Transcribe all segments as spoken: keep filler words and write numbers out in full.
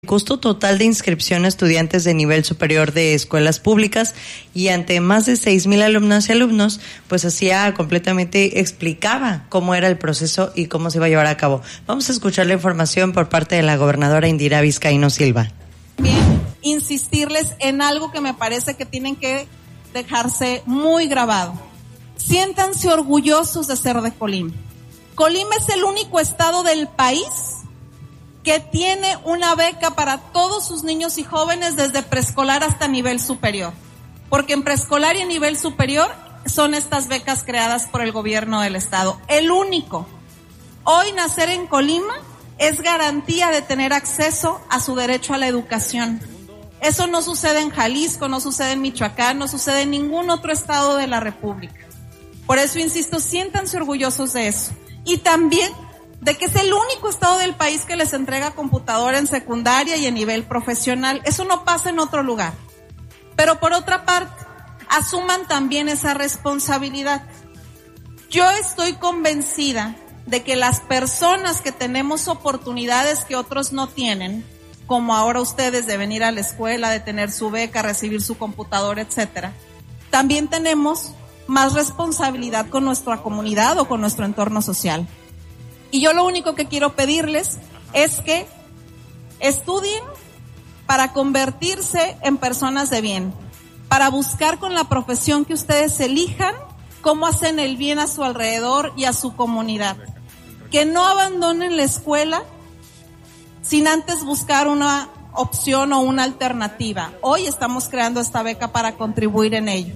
costo total de inscripción a estudiantes de nivel superior de escuelas públicas y ante más de seis mil alumnas y alumnos, pues hacía completamente, explicaba cómo era el proceso y cómo se iba a llevar a cabo. Vamos a escuchar la información por parte de la gobernadora Indira Vizcaíno Silva. Bien, insistirles en algo que me parece que tienen que dejarse muy grabado. Siéntanse orgullosos de ser de Colima. Colima es el único estado del país que tiene una beca para todos sus niños y jóvenes desde preescolar hasta nivel superior. Porque en preescolar y en nivel superior son estas becas creadas por el gobierno del estado. El único. Hoy nacer en Colima es garantía de tener acceso a su derecho a la educación. Eso no sucede en Jalisco, no sucede en Michoacán, no sucede en ningún otro estado de la República. Por eso insisto, siéntanse orgullosos de eso. Y también de que es el único estado del país que les entrega computadora en secundaria y en nivel profesional. Eso no pasa en otro lugar. Pero por otra parte, asuman también esa responsabilidad. Yo estoy convencida de que las personas que tenemos oportunidades que otros no tienen, como ahora ustedes de venir a la escuela, de tener su beca, recibir su computadora, etcétera, también tenemos más responsabilidad con nuestra comunidad o con nuestro entorno social. Y yo lo único que quiero pedirles es que estudien para convertirse en personas de bien, para buscar con la profesión que ustedes elijan cómo hacen el bien a su alrededor y a su comunidad. Que no abandonen la escuela sin antes buscar una opción o una alternativa. Hoy estamos creando esta beca para contribuir en ello.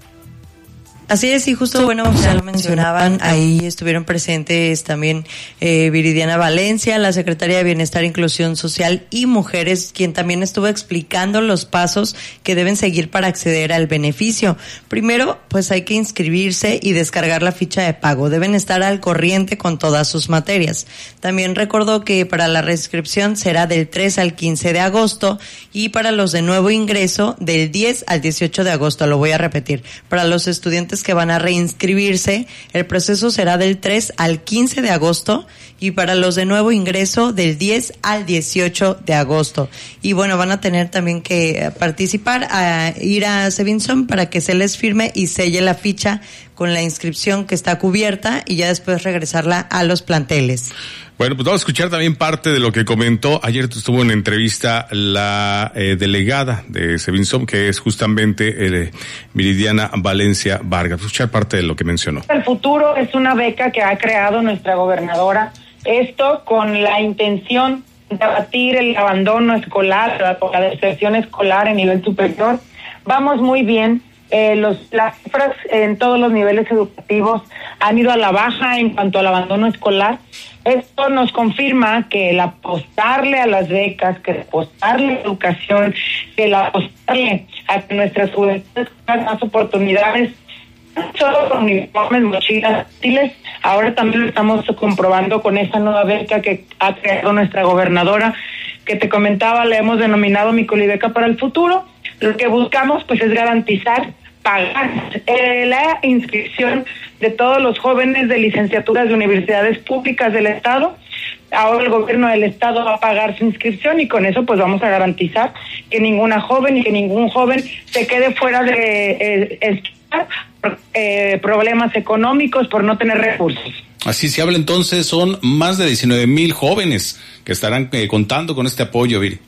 Así es, y justo, bueno, ya lo mencionaban, ahí estuvieron presentes también eh, Viridiana Valencia, la secretaria de Bienestar, Inclusión Social y Mujeres, quien también estuvo explicando los pasos que deben seguir para acceder al beneficio. Primero, pues hay que inscribirse y descargar la ficha de pago. Deben estar al corriente con todas sus materias. También recordó que para la reinscripción será del tres al quince de agosto y para los de nuevo ingreso del diez al dieciocho de agosto. Lo voy a repetir. Para los estudiantes que van a reinscribirse, el proceso será del tres al quince de agosto y para los de nuevo ingreso del diez al dieciocho de agosto. Y bueno, van a tener también que participar, a ir a Sevinson para que se les firme y selle la ficha con la inscripción que está cubierta y ya después regresarla a los planteles. Bueno, pues vamos a escuchar también parte de lo que comentó. Ayer estuvo en entrevista la eh, delegada de Sevinsom, que es justamente eh, Viridiana Valencia Vargas. Vamos a escuchar parte de lo que mencionó. El futuro es una beca que ha creado nuestra gobernadora. Esto con la intención de abatir el abandono escolar, la, la deserción escolar en nivel superior. Vamos muy bien. Eh, los, las cifras en todos los niveles educativos han ido a la baja en cuanto al abandono escolar. Esto nos confirma que el apostarle a las becas, que el apostarle a la educación, que el apostarle a que nuestras juventudes tengan más oportunidades, no solo con uniformes, mochilas útiles, ahora también lo estamos comprobando con esta nueva beca que ha creado nuestra gobernadora, que te comentaba, le hemos denominado Mi Colibeca para el Futuro. Lo que buscamos pues es garantizar pagar eh, la inscripción de todos los jóvenes de licenciaturas de universidades públicas del estado. Ahora el gobierno del estado va a pagar su inscripción y con eso pues vamos a garantizar que ninguna joven y que ningún joven se quede fuera de eh, estudiar por eh, problemas económicos, por no tener recursos. Así se habla entonces, son más de diecinueve mil jóvenes que estarán eh, contando con este apoyo, Viri.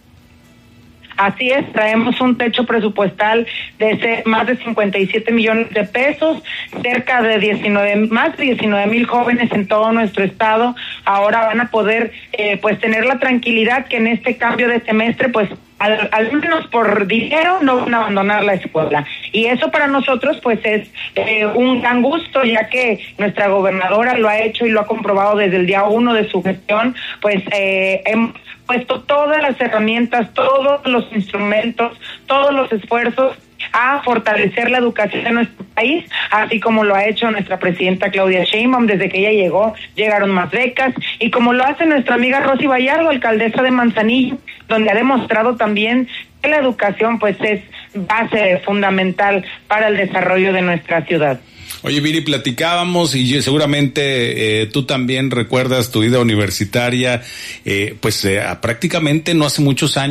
Así es, traemos un techo presupuestal de más de cincuenta y siete millones de pesos, cerca de diecinueve, más de diecinueve mil jóvenes en todo nuestro estado. Ahora van a poder eh, pues tener la tranquilidad que en este cambio de semestre pues al, al menos por dinero no van a abandonar la escuela. Y eso para nosotros pues es eh, un gran gusto, ya que nuestra gobernadora lo ha hecho y lo ha comprobado desde el día uno de su gestión, pues eh, hemos puesto todas las herramientas, todos los instrumentos, todos los esfuerzos a fortalecer la educación de nuestro país, así como lo ha hecho nuestra presidenta Claudia Sheinbaum. Desde que ella llegó, llegaron más becas, y como lo hace nuestra amiga Rosy Vallardo, alcaldesa de Manzanillo, donde ha demostrado también que la educación pues es base fundamental para el desarrollo de nuestra ciudad. Oye, Viri, platicábamos y seguramente eh, tú también recuerdas tu vida universitaria, eh, pues eh, prácticamente no hace muchos años.